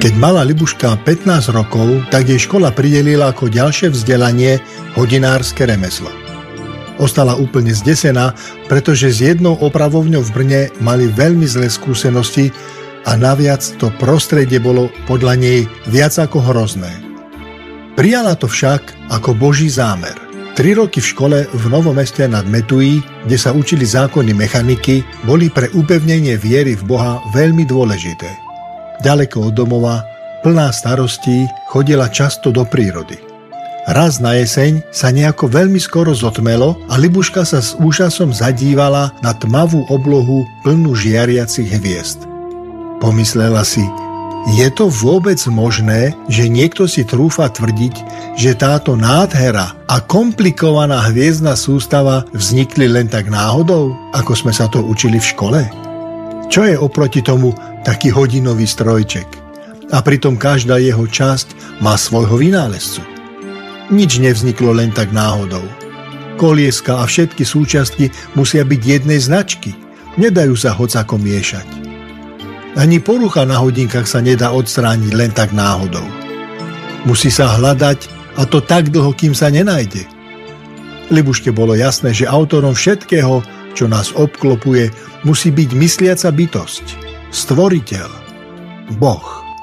Keď mala Libuška 15 rokov, tak jej škola pridelila ako ďalšie vzdelanie hodinárske remeslo. Ostala úplne zdesená, pretože s jednou opravovňou v Brne mali veľmi zlé skúsenosti a naviac to prostredie bolo podľa nej viac ako hrozné. Prijala to však ako Boží zámer. 3 roky v škole v Novom Meste nad Metují, kde sa učili zákony mechaniky, boli pre upevnenie viery v Boha veľmi dôležité. Ďaleko od domova, plná starostí, chodila často do prírody. Raz na jeseň sa nejako veľmi skoro zotmelo a Libuška sa s úžasom zadívala na tmavú oblohu plnú žiariacich hviezd. Pomyslela si, je to vôbec možné, že niekto si trúfa tvrdiť, že táto nádhera a komplikovaná hviezdna sústava vznikli len tak náhodou, ako sme sa to učili v škole? Čo je oproti tomu taký hodinový strojček? A pritom každá jeho časť má svojho vynálezcu. Nič nevzniklo len tak náhodou. Kolieska a všetky súčiastky musia byť jednej značky. Nedajú sa hocako miešať. Ani porucha na hodinkách sa nedá odstrániť len tak náhodou. Musí sa hľadať, a to tak dlho, kým sa nenájde. Libuške bolo jasné, že autorom všetkého, čo nás obklopuje, musí byť mysliaca bytosť, stvoriteľ, Boh.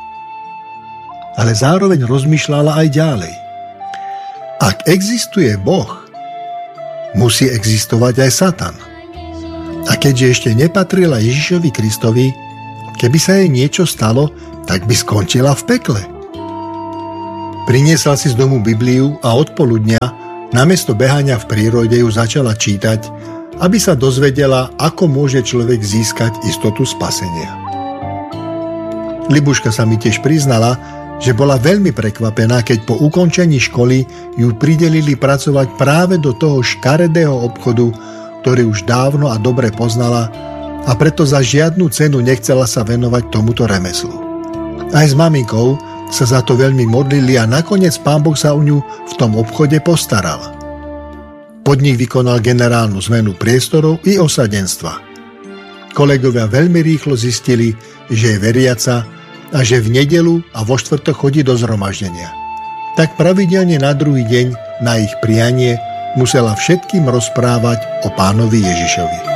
Ale zároveň rozmýšľala aj ďalej. Ak existuje Boh, musí existovať aj Satan. A keďže ešte nepatrila Ježišovi Kristovi, keby sa jej niečo stalo, tak by skončila v pekle. Priniesla si z domu Bibliu a odpoludňa namiesto behania v prírode ju začala čítať, aby sa dozvedela, ako môže človek získať istotu spasenia. Libuška sa mi tiež priznala, že bola veľmi prekvapená, keď po ukončení školy ju pridelili pracovať práve do toho škaredého obchodu, ktorý už dávno a dobre poznala, a preto za žiadnu cenu nechcela sa venovať tomuto remeslu. Aj s maminkou sa za to veľmi modlili a nakoniec Pán Boh sa o ňu v tom obchode postaral. Podnik vykonal generálnu zmenu priestorov i osadenstva. Kolegovia veľmi rýchlo zistili, že je veriaca a že v nedeľu a vo štvrtok chodí do zhromaždenia. Tak pravidelne na druhý deň na ich prianie musela všetkým rozprávať o Pánovi Ježišovi.